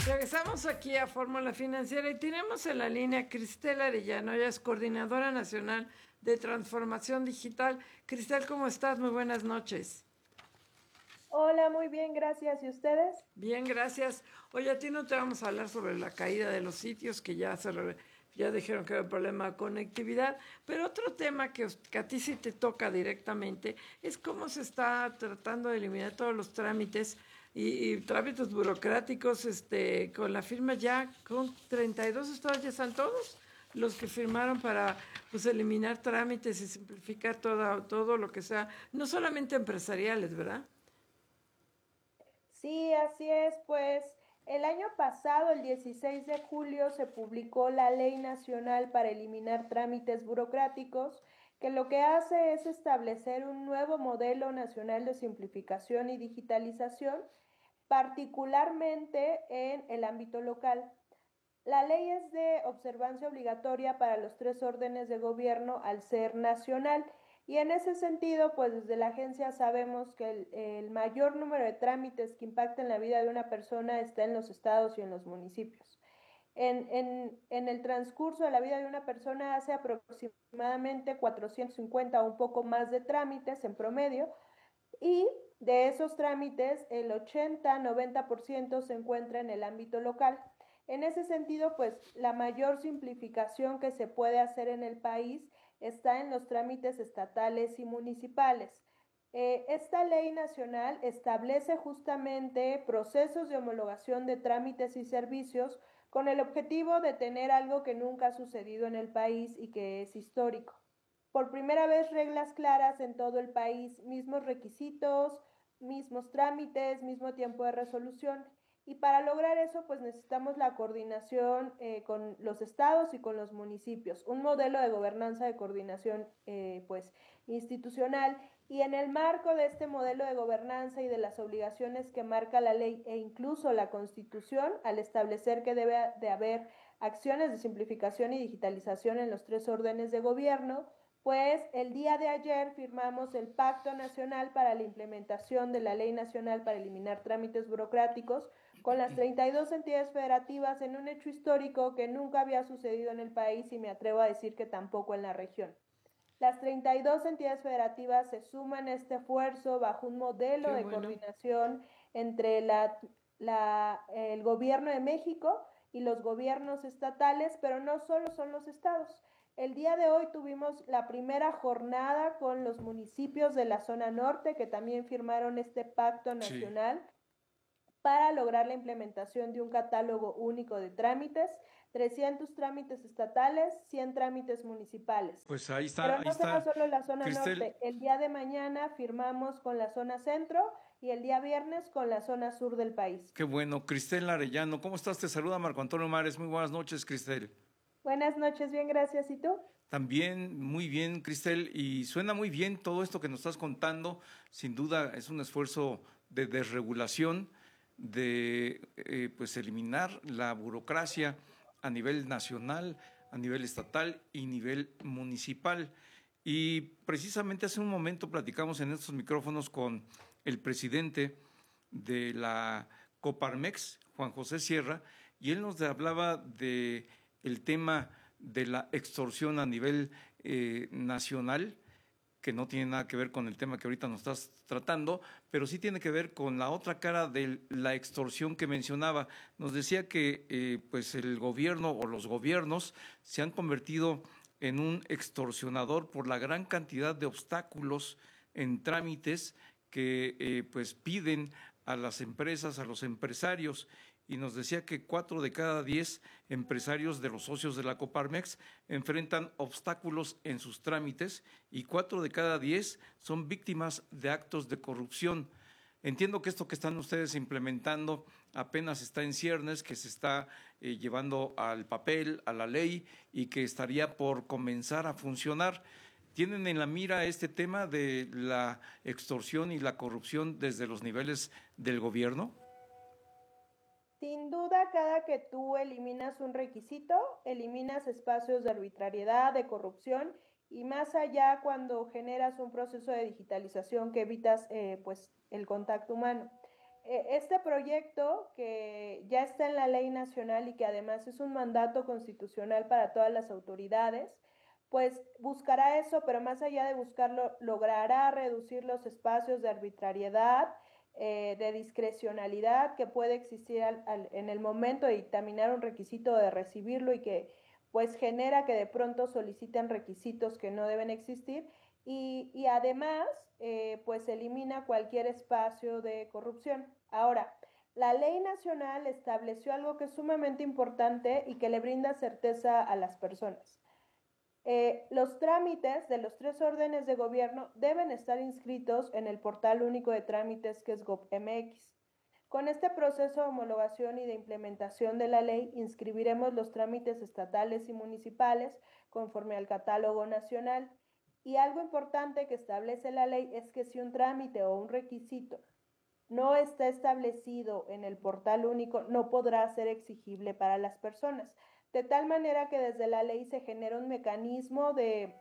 Regresamos aquí a Fórmula Financiera y tenemos en la línea a Cristel Arellano, ella es Coordinadora Nacional de Transformación Digital. Cristel, ¿cómo estás? Muy buenas noches. Hola, muy bien, gracias. ¿Y ustedes? Bien, gracias. Oye, a ti no te vamos a hablar sobre la caída de los sitios, que ya dijeron que era un problema de conectividad, pero otro tema que a ti sí te toca directamente es cómo se está tratando de eliminar todos los trámites y trámites burocráticos, con la firma ya, con 32 estados ya están todos los que firmaron para pues eliminar trámites y simplificar todo lo que sea, no solamente empresariales, ¿verdad? Sí, así es, pues el año pasado, el 16 de julio, se publicó la Ley Nacional para eliminar trámites burocráticos, que lo que hace es establecer un nuevo modelo nacional de simplificación y digitalización, particularmente en el ámbito local. La ley es de observancia obligatoria para los tres órdenes de gobierno al ser nacional. Y en ese sentido, pues desde la agencia sabemos que el mayor número de trámites que impactan la vida de una persona está en los estados y en los municipios. En el transcurso de la vida de una persona hace aproximadamente 450 o un poco más de trámites en promedio, y de esos trámites el 80-90% se encuentra en el ámbito local. En ese sentido, pues la mayor simplificación que se puede hacer en el país está en los trámites estatales y municipales. Esta ley nacional establece justamente procesos de homologación de trámites y servicios con el objetivo de tener algo que nunca ha sucedido en el país y que es histórico. Por primera vez, reglas claras en todo el país, mismos requisitos, mismos trámites, mismo tiempo de resolución. Y para lograr eso, pues necesitamos la coordinación con los estados y con los municipios, un modelo de gobernanza de coordinación pues institucional. Y en el marco de este modelo de gobernanza y de las obligaciones que marca la ley e incluso la Constitución, al establecer que debe de haber acciones de simplificación y digitalización en los tres órdenes de gobierno, pues el día de ayer firmamos el Pacto Nacional para la implementación de la Ley Nacional para eliminar trámites burocráticos con las 32 entidades federativas en un hecho histórico que nunca había sucedido en el país y me atrevo a decir que tampoco en la región. Las 32 entidades federativas se suman a este esfuerzo bajo un modelo Qué de bueno. coordinación entre el gobierno de México y los gobiernos estatales, pero no solo son los estados. El día de hoy tuvimos la primera jornada con los municipios de la zona norte que también firmaron este pacto Sí, nacional para lograr la implementación de un catálogo único de trámites, 300 trámites estatales, 100 trámites municipales. pues Pero ahí no somos está, solo la zona Cristel, norte. El día de mañana firmamos con la zona centro y el día viernes con la zona sur del país. qué bueno, Cristel Arellano, ¿cómo estás? Te saluda Marco Antonio Mares, muy buenas noches, Cristel. Buenas noches, bien, gracias. ¿Y tú? También muy bien, Cristel, y suena muy bien todo esto que nos estás contando. Sin duda es un esfuerzo de desregulación, de pues eliminar la burocracia a nivel nacional, a nivel estatal y nivel municipal. Y precisamente hace un momento platicamos en estos micrófonos con el presidente de la Coparmex, Juan José Sierra, y él nos hablaba de el tema de la extorsión a nivel nacional, que no tiene nada que ver con el tema que ahorita nos estás tratando, pero sí tiene que ver con la otra cara de la extorsión que mencionaba. Nos decía que pues el gobierno o los gobiernos se han convertido en un extorsionador por la gran cantidad de obstáculos en trámites que pues piden a las empresas, a los empresarios, y nos decía que 4 de cada 10 empresarios de los socios de la Coparmex enfrentan obstáculos en sus trámites y 4 de cada 10 son víctimas de actos de corrupción. Entiendo que esto que están ustedes implementando apenas está en ciernes, que se está llevando al papel, a la ley y que estaría por comenzar a funcionar. ¿Tienen en la mira este tema de la extorsión y la corrupción desde los niveles del gobierno? Sin duda, cada que tú eliminas un requisito, eliminas espacios de arbitrariedad, de corrupción y más allá cuando generas un proceso de digitalización que evitas pues el contacto humano. este proyecto que ya está en la ley nacional y que además es un mandato constitucional para todas las autoridades, pues buscará eso, pero más allá de buscarlo, logrará reducir los espacios de arbitrariedad, de discrecionalidad que puede existir en el momento de dictaminar un requisito de recibirlo y que pues genera que de pronto soliciten requisitos que no deben existir y además pues elimina cualquier espacio de corrupción. Ahora, la ley nacional estableció algo que es sumamente importante y que le brinda certeza a las personas. Los trámites de los 3 órdenes de gobierno deben estar inscritos en el portal único de trámites que es GovMX. Con este proceso de homologación y de implementación de la ley, inscribiremos los trámites estatales y municipales conforme al catálogo nacional. Y algo importante que establece la ley es que si un trámite o un requisito no está establecido en el portal único, no podrá ser exigible para las personas. De tal manera que desde la ley se genera un mecanismo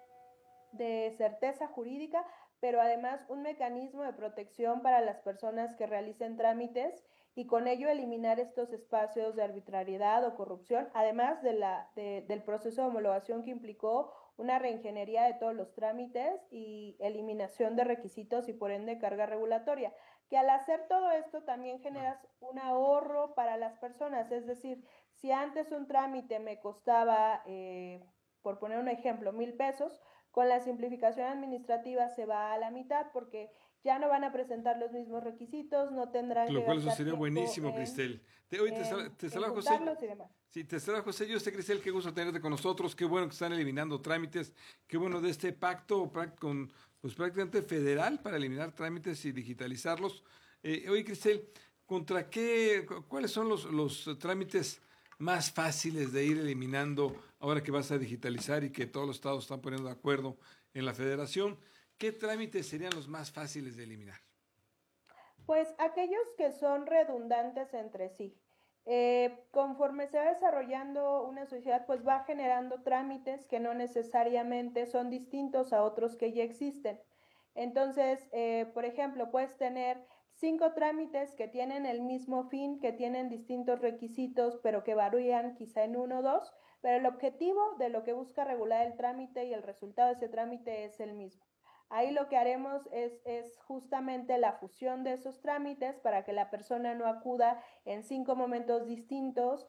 de certeza jurídica, pero además un mecanismo de protección para las personas que realicen trámites y con ello eliminar estos espacios de arbitrariedad o corrupción, además del proceso de homologación que implicó una reingeniería de todos los trámites y eliminación de requisitos y por ende carga regulatoria, que al hacer todo esto también generas un ahorro para las personas, es decir, si antes un trámite me costaba, por poner un ejemplo, 1,000 pesos, con la simplificación administrativa se va a la mitad porque ya no van a presentar los mismos requisitos, no tendrán Lo que cual eso gastar sería tiempo buenísimo, Cristel. Te saluda José. juntarlos y demás. Sí, te saluda José. Yo sé, Cristel, qué gusto tenerte con nosotros. Qué bueno que están eliminando trámites. Qué bueno de este pacto con, pues, prácticamente federal para eliminar trámites y digitalizarlos. Oye, Cristel, ¿cuáles son los trámites más fáciles de ir eliminando ahora que vas a digitalizar y que todos los estados están poniendo de acuerdo en la federación? ¿Qué trámites serían los más fáciles de eliminar? Pues aquellos que son redundantes entre sí. Conforme se va desarrollando una sociedad, pues va generando trámites que no necesariamente son distintos a otros que ya existen. Entonces, por ejemplo, puedes tener 5 trámites que tienen el mismo fin, que tienen distintos requisitos, pero que varían quizá en 1 o 2, pero el objetivo de lo que busca regular el trámite y el resultado de ese trámite es el mismo. Ahí lo que haremos es justamente la fusión de esos trámites para que la persona no acuda en 5 momentos distintos,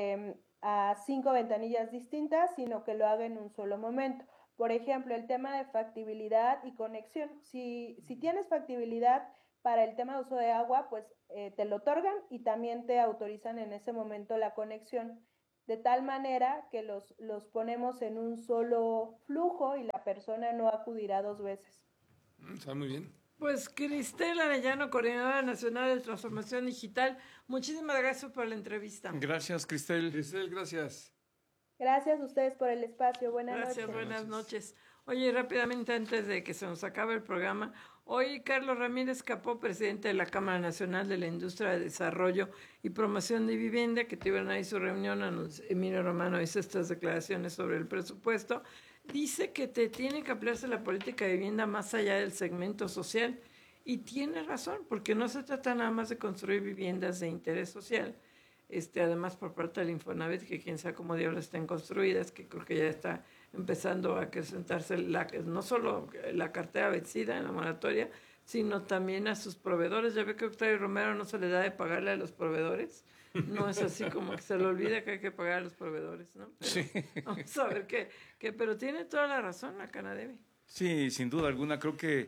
a 5 ventanillas distintas, sino que lo haga en un solo momento. Por ejemplo, el tema de factibilidad y conexión. Si tienes factibilidad para el tema de uso de agua, pues te lo otorgan y también te autorizan en ese momento la conexión. De tal manera que los ponemos en un solo flujo y la persona no acudirá 2 veces. Está muy bien. Pues Cristel Arellano, Coordinadora Nacional de Transformación Digital, muchísimas gracias por la entrevista. Gracias, Cristel. Cristel, gracias. Gracias a ustedes por el espacio. Buenas Gracias, noches. buenas noches. Oye, rápidamente antes de que se nos acabe el programa, hoy Carlos Ramírez Capó, presidente de la Cámara Nacional de la Industria de Desarrollo y Promoción de Vivienda, que tuvieron ahí su reunión, Emilio Romano hizo estas declaraciones sobre el presupuesto, dice que tiene que ampliarse la política de vivienda más allá del segmento social y tiene razón, porque no se trata nada más de construir viviendas de interés social, además por parte del Infonavit, que quién sabe cómo diablos estén construidas, que creo que ya está empezando a acrecentarse no solo la cartera vencida en la moratoria, sino también a sus proveedores. Ya ve que Octavio Romero no se le da de pagarle a los proveedores. No es así como que se le olvida que hay que pagar a los proveedores, ¿no? Pero sí. Vamos a ver pero tiene toda la razón la Canadevi. Sí, sin duda alguna. Creo que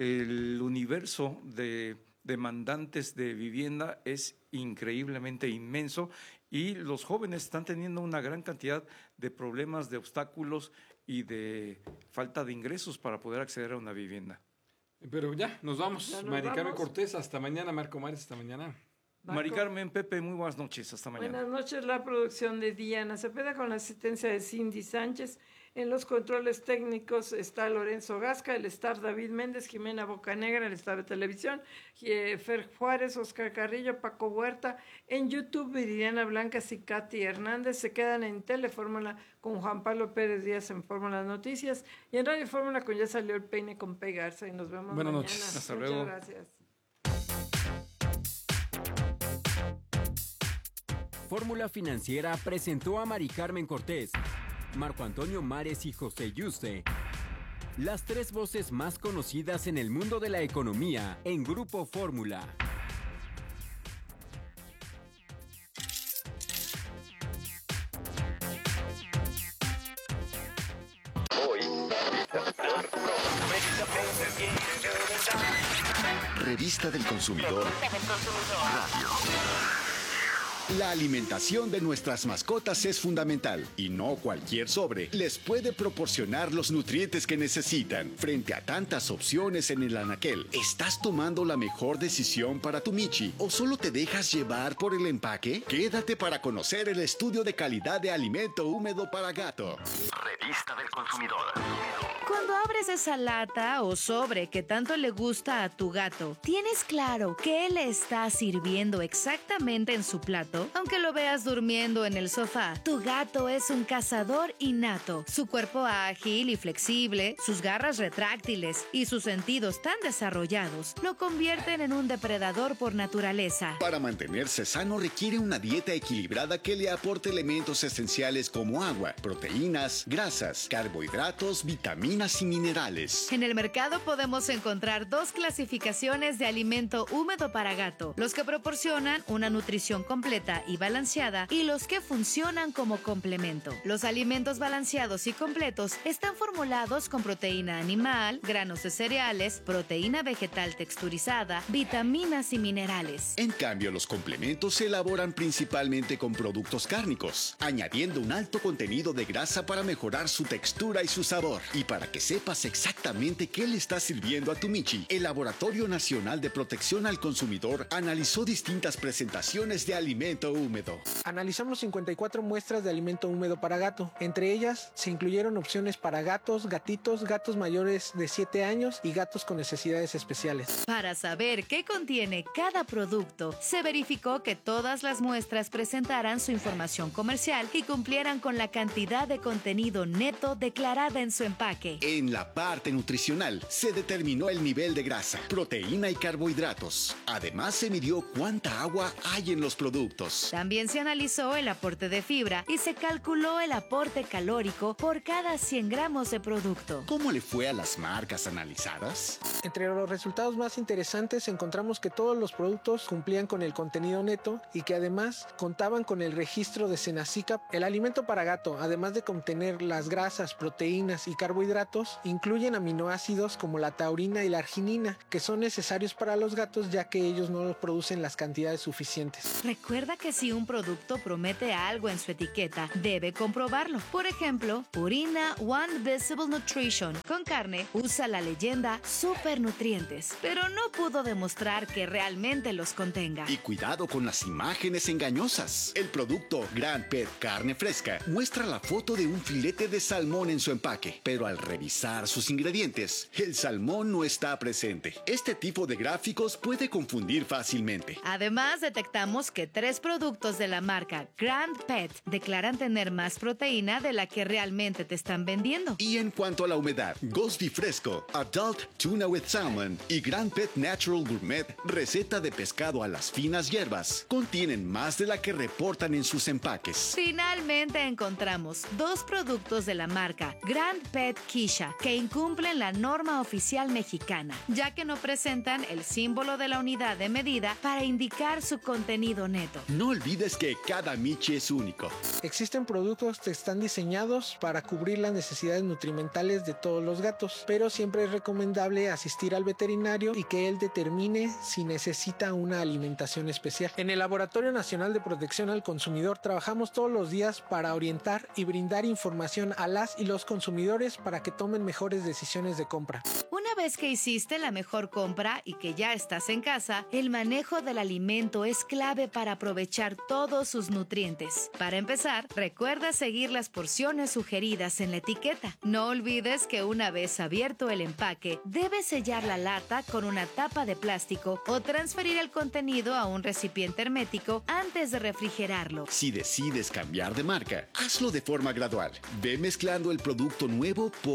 el universo de demandantes de vivienda es increíblemente inmenso y los jóvenes están teniendo una gran cantidad de problemas, de obstáculos y de falta de ingresos para poder acceder a una vivienda. Pero ya, nos vamos. Mari Carmen Cortés, hasta mañana. Marco Mares, hasta mañana. Mari Carmen, Pepe, muy buenas noches, hasta mañana. Buenas noches, la producción de Diana Cepeda con la asistencia de Cindy Sánchez. En los controles técnicos está Lorenzo Gasca, el staff David Méndez, Jimena Bocanegra, el staff de televisión, Fer Juárez, Oscar Carrillo, Paco Huerta. En YouTube, Viridiana Blancas y Katy Hernández se quedan en Telefórmula con Juan Pablo Pérez Díaz en Fórmula Noticias y en Radio Fórmula con Ya Salió el Peine con Pei Garza y nos vemos Buenas mañana. noches. Hasta luego. Muchas gracias. Fórmula Financiera presentó a Mari Carmen Cortés, Marco Antonio Mares y José Yuste, las 3 voces más conocidas en el mundo de la economía en Grupo Fórmula. Revista del Consumidor Radio. La alimentación de nuestras mascotas es fundamental y no cualquier sobre les puede proporcionar los nutrientes que necesitan. Frente a tantas opciones en el anaquel, ¿estás tomando la mejor decisión para tu Michi o solo te dejas llevar por el empaque? Quédate para conocer el estudio de calidad de alimento húmedo para gato. Revista del Consumidor. Cuando abres esa lata o sobre que tanto le gusta a tu gato, ¿tienes claro qué le está sirviendo exactamente en su plato? Aunque lo veas durmiendo en el sofá, tu gato es un cazador innato. Su cuerpo ágil y flexible, sus garras retráctiles y sus sentidos tan desarrollados lo convierten en un depredador por naturaleza. Para mantenerse sano requiere una dieta equilibrada que le aporte elementos esenciales como agua, proteínas, grasas, carbohidratos, vitaminas y minerales. En el mercado podemos encontrar 2 clasificaciones de alimento húmedo para gato: los que proporcionan una nutrición completa y balanceada y los que funcionan como complemento. Los alimentos balanceados y completos están formulados con proteína animal, granos de cereales, proteína vegetal texturizada, vitaminas y minerales. En cambio, los complementos se elaboran principalmente con productos cárnicos, añadiendo un alto contenido de grasa para mejorar su textura y su sabor. Y para que sepas exactamente qué le está sirviendo a tu Michi, el Laboratorio Nacional de Protección al Consumidor analizó distintas presentaciones de alimento húmedo. Analizamos 54 muestras de alimento húmedo para gato. Entre ellas se incluyeron opciones para gatos, gatitos, gatos mayores de 7 años y gatos con necesidades especiales. Para saber qué contiene cada producto, se verificó que todas las muestras presentaran su información comercial y cumplieran con la cantidad de contenido neto declarada en su empaque. En la parte nutricional se determinó el nivel de grasa, proteína y carbohidratos. Además se midió cuánta agua hay en los productos. También se analizó el aporte de fibra y se calculó el aporte calórico por cada 100 gramos de producto. ¿Cómo le fue a las marcas analizadas? Entre los resultados más interesantes encontramos que todos los productos cumplían con el contenido neto y que además contaban con el registro de Senasica. El alimento para gato, además de contener las grasas, proteínas y carbohidratos, incluyen aminoácidos como la taurina y la arginina, que son necesarios para los gatos ya que ellos no producen las cantidades suficientes. Recuerda que si un producto promete algo en su etiqueta, debe comprobarlo. Por ejemplo, Purina One Visible Nutrition con carne usa la leyenda Super Nutrientes, pero no pudo demostrar que realmente los contenga. Y cuidado con las imágenes engañosas. El producto Grand Pet Carne Fresca muestra la foto de un filete de salmón en su empaque, pero al revisar sus ingredientes, el salmón no está presente. Este tipo de gráficos puede confundir fácilmente. Además, detectamos que 3 productos de la marca Grand Pet declaran tener más proteína de la que realmente te están vendiendo. Y en cuanto a la humedad, Ghosty Fresco, Adult Tuna with Salmon y Grand Pet Natural Gourmet, receta de pescado a las finas hierbas, contienen más de la que reportan en sus empaques. Finalmente encontramos 2 productos de la marca Grand Pet Quicha que incumplen la norma oficial mexicana, ya que no presentan el símbolo de la unidad de medida para indicar su contenido neto. No olvides que cada Michi es único. Existen productos que están diseñados para cubrir las necesidades nutrimentales de todos los gatos, pero siempre es recomendable asistir al veterinario y que él determine si necesita una alimentación especial. En el Laboratorio Nacional de Protección al Consumidor trabajamos todos los días para orientar y brindar información a las y los consumidores para que tomen mejores decisiones de compra. Una vez que hiciste la mejor compra y que ya estás en casa, el manejo del alimento es clave para aprovechar todos sus nutrientes. Para empezar, recuerda seguir las porciones sugeridas en la etiqueta. No olvides que una vez abierto el empaque, debes sellar la lata con una tapa de plástico o transferir el contenido a un recipiente hermético antes de refrigerarlo. Si decides cambiar de marca, hazlo de forma gradual. Ve mezclando el producto nuevo poco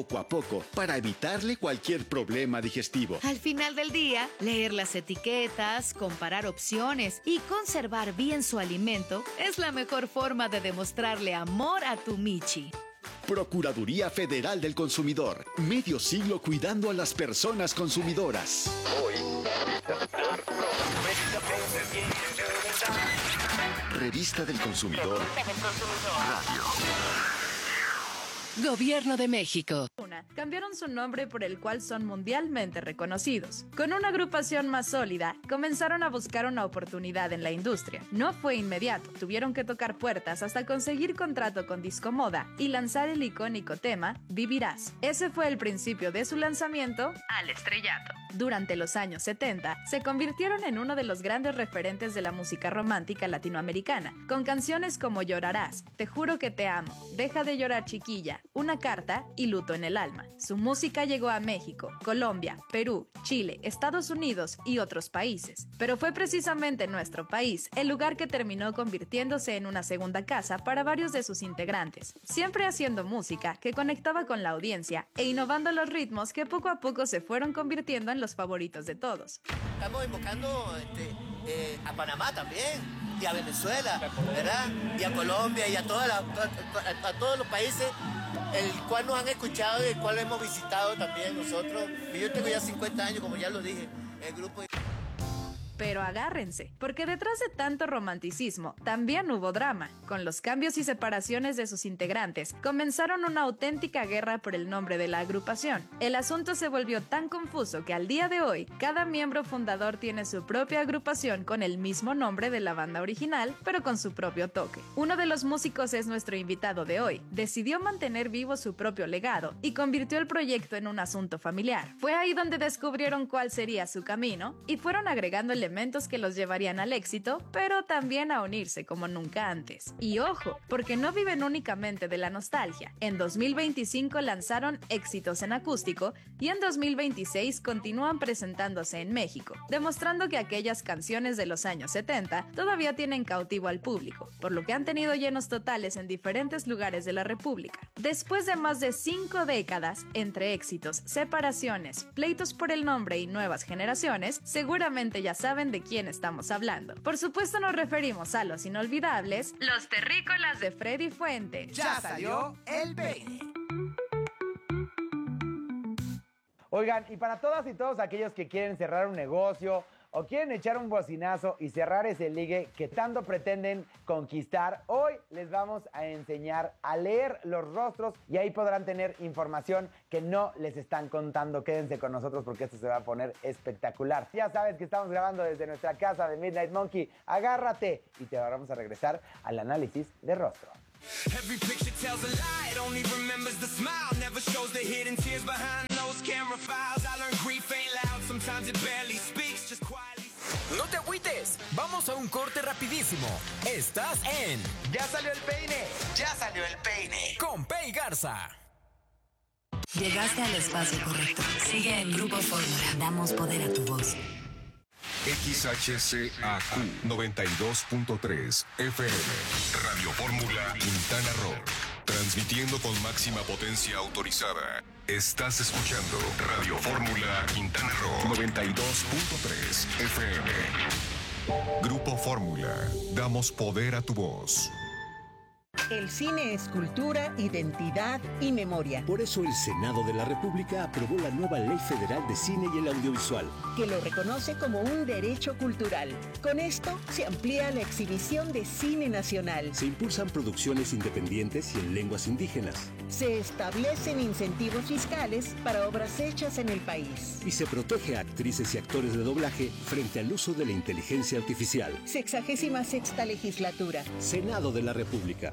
poco a poco para evitarle cualquier problema digestivo. Al final del día, leer las etiquetas, comparar opciones y conservar bien su alimento es la mejor forma de demostrarle amor a tu Michi. Procuraduría Federal del Consumidor. Medio siglo cuidando a las personas consumidoras. Revista del Consumidor. Radio. Gobierno de México. Cambiaron su nombre por el cual son mundialmente reconocidos. Con una agrupación más sólida, comenzaron a buscar una oportunidad en la industria. No fue inmediato, tuvieron que tocar puertas hasta conseguir contrato con Discomoda y lanzar el icónico tema Vivirás. Ese fue el principio de su lanzamiento al estrellato. Durante los años 70, se convirtieron en uno de los grandes referentes de la música romántica latinoamericana, con canciones como Llorarás, Te juro que te amo, Deja de llorar chiquilla, Una carta y Luto en el alma. Su música llegó a México, Colombia, Perú, Chile, Estados Unidos y otros países. Pero fue precisamente nuestro país el lugar que terminó convirtiéndose en una segunda casa para varios de sus integrantes, siempre haciendo música que conectaba con la audiencia e innovando los ritmos que poco a poco se fueron convirtiendo en los favoritos de todos. Estamos invocando a Panamá también, y a Venezuela, ¿verdad? Y a Colombia, y a todos los países el cual nos han escuchado y el cual hemos visitado también nosotros. Yo tengo ya 50 años, como ya lo dije, el grupo. Pero agárrense, porque detrás de tanto romanticismo también hubo drama. Con los cambios y separaciones de sus integrantes, comenzaron una auténtica guerra por el nombre de la agrupación. El asunto se volvió tan confuso que al día de hoy, cada miembro fundador tiene su propia agrupación con el mismo nombre de la banda original, pero con su propio toque. Uno de los músicos es nuestro invitado de hoy. Decidió mantener vivo su propio legado y convirtió el proyecto en un asunto familiar. Fue ahí donde descubrieron cuál sería su camino y fueron agregando elementos que los llevarían al éxito, pero también a unirse como nunca antes. Y ojo, porque no viven únicamente de la nostalgia. En 2025 lanzaron Éxitos en Acústico y en 2026 continúan presentándose en México, demostrando que aquellas canciones de los años 70 todavía tienen cautivo al público, por lo que han tenido llenos totales en diferentes lugares de la República. Después de más de 5 décadas, entre éxitos, separaciones, pleitos por el nombre y nuevas generaciones, seguramente ya saben de quién estamos hablando. Por supuesto nos referimos a los inolvidables, los terrícolas de Freddy Fuentes. Ya salió el peine. Oigan, y para todas y todos aquellos que quieren cerrar un negocio o quieren echar un bocinazo y cerrar ese ligue que tanto pretenden conquistar, hoy les vamos a enseñar a leer los rostros y ahí podrán tener información que no les están contando. Quédense con nosotros porque esto se va a poner espectacular. Ya sabes que estamos grabando desde nuestra casa de Midnight Monkey. Agárrate y te vamos a regresar al análisis de rostro. Every picture tells a lie, it only remembers the smile, never shows the hidden tears behind those camera files. I learned grief ain't loud, sometimes it barely speaks, just quietly. No te agüites, vamos a un corte rapidísimo. Estás en Ya salió el peine, Ya salió el peine. con Pei Garza. Llegaste al espacio correcto. Sigue en Grupo Fórmula. Damos poder a tu voz. XHCAQ 92.3 FM. Radio Fórmula Quintana Roo. Transmitiendo con máxima potencia autorizada. Estás escuchando Radio Fórmula Quintana Roo 92.3 FM. Grupo Fórmula. Damos poder a tu voz. El cine es cultura, identidad y memoria. Por eso el Senado de la República aprobó la nueva Ley Federal de Cine y el Audiovisual, que lo reconoce como un derecho cultural. Con esto se amplía la exhibición de cine nacional. Se impulsan producciones independientes y en lenguas indígenas. Se establecen incentivos fiscales para obras hechas en el país. Y se protege a actrices y actores de doblaje frente al uso de la inteligencia artificial. 66ª legislatura. Senado de la República.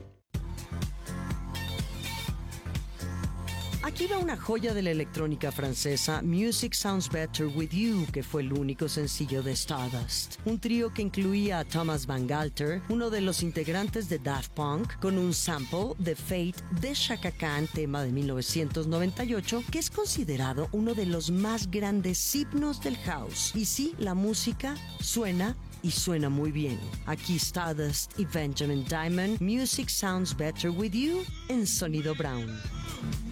Aquí va una joya de la electrónica francesa, Music Sounds Better With You, que fue el único sencillo de Stardust. Un trío que incluía a Thomas Van Galter, uno de los integrantes de Daft Punk, con un sample de Fate de Chaka Khan, tema de 1998, que es considerado uno de los más grandes himnos del house. Y sí, la música suena y suena muy bien. Aquí Stardust y Benjamin Diamond, Music Sounds Better With You en Sonido Brown.